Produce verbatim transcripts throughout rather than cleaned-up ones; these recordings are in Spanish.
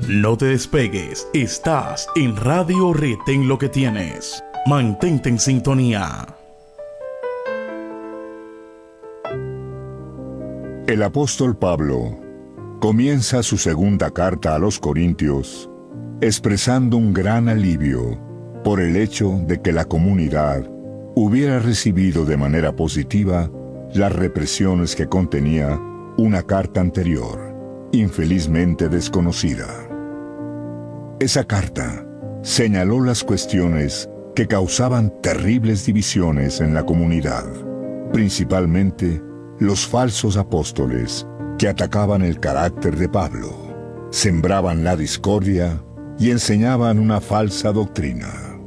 No te despegues, estás en Radio Retén Lo que Tienes. Mantente en sintonía. El apóstol Pablo comienza su segunda carta a los Corintios expresando un gran alivio por el hecho de que la comunidad hubiera recibido de manera positiva las represiones que contenía una carta anterior, infelizmente desconocida. Esa carta señaló las cuestiones que causaban terribles divisiones en la comunidad, principalmente los falsos apóstoles que atacaban el carácter de Pablo, sembraban la discordia y enseñaban una falsa doctrina.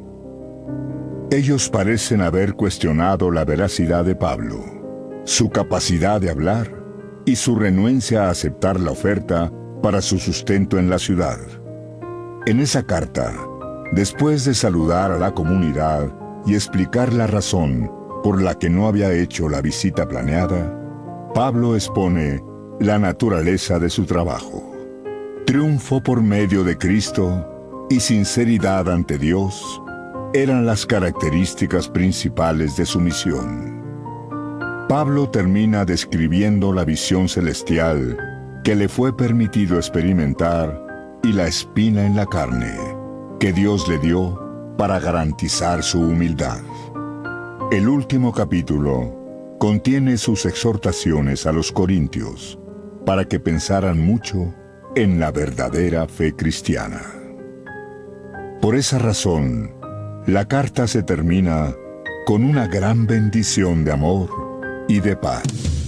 Ellos parecen haber cuestionado la veracidad de Pablo, su capacidad de hablar y su renuencia a aceptar la oferta para su sustento en la ciudad. En esa carta, después de saludar a la comunidad y explicar la razón por la que no había hecho la visita planeada, Pablo expone la naturaleza de su trabajo. Triunfo por medio de Cristo y sinceridad ante Dios eran las características principales de su misión. Pablo termina describiendo la visión celestial que le fue permitido experimentar y la espina en la carne que Dios le dio para garantizar su humildad. El último capítulo contiene sus exhortaciones a los corintios para que pensaran mucho en la verdadera fe cristiana. Por esa razón, la carta se termina con una gran bendición de amor y de paz.